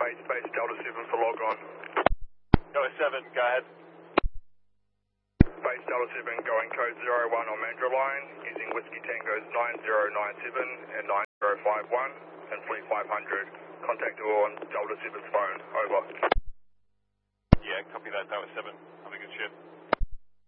Base Delta 7 for log on. Delta 7, go ahead. Base Delta 7 going code 01 on Mandra line, using Whiskey Tango's 9097 and 9051 and fleet 500. Contact all on Delta 7's phone, over. Yeah, copy that, Delta 7. Have a good shift.